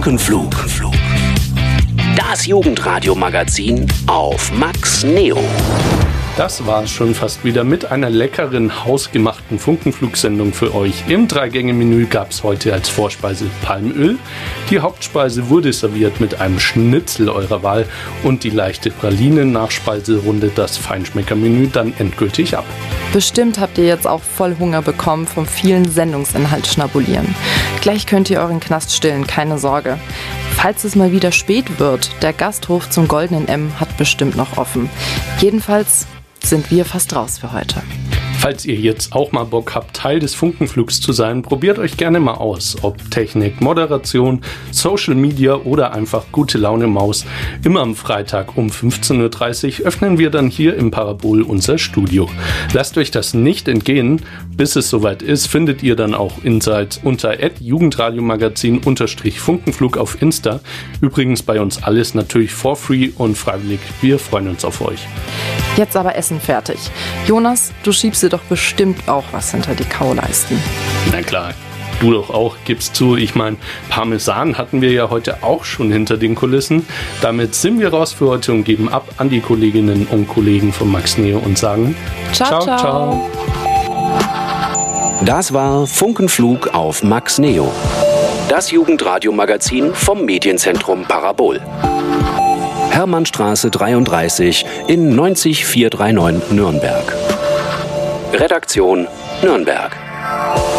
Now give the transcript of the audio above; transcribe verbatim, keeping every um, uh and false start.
Funkenflug. Das Jugendradio-Magazin auf Max Neo. Das war es schon fast wieder mit einer leckeren, hausgemachten Funkenflug-Sendung für euch. Im Drei-Gänge-Menü gab es heute als Vorspeise Palmöl. Die Hauptspeise wurde serviert mit einem Schnitzel eurer Wahl und die leichte Praline-Nachspeise rundet das Feinschmecker-Menü dann endgültig ab. Bestimmt habt ihr jetzt auch voll Hunger bekommen vom vielen Sendungsinhalt schnabulieren. Gleich könnt ihr euren Knast stillen, keine Sorge. Falls es mal wieder spät wird, der Gasthof zum Goldenen M hat bestimmt noch offen. Jedenfalls sind wir fast raus für heute. Falls ihr jetzt auch mal Bock habt, Teil des Funkenflugs zu sein, probiert euch gerne mal aus. Ob Technik, Moderation, Social Media oder einfach gute Laune Maus. Immer am Freitag um fünfzehn Uhr dreißig öffnen wir dann hier im Parabol unser Studio. Lasst euch das nicht entgehen. Bis es soweit ist, findet ihr dann auch Insights unter at jugendradiomagazin unterstrich Funkenflug auf Insta. Übrigens bei uns alles natürlich for free und freiwillig. Wir freuen uns auf euch. Jetzt aber Essen fertig. Jonas, du schiebst dir doch bestimmt auch was hinter die Kauleisten. Na klar, du doch auch, gibst zu. Ich meine, Parmesan hatten wir ja heute auch schon hinter den Kulissen. Damit sind wir raus für heute und geben ab an die Kolleginnen und Kollegen von Max Neo und sagen Ciao, ciao. ciao. Das war Funkenflug auf Max Neo. Das Jugendradio-Magazin vom Medienzentrum Parabol. Hermannstraße dreiunddreißig in neunzig vierhundertneunundneunzig Nürnberg. Redaktion Nürnberg.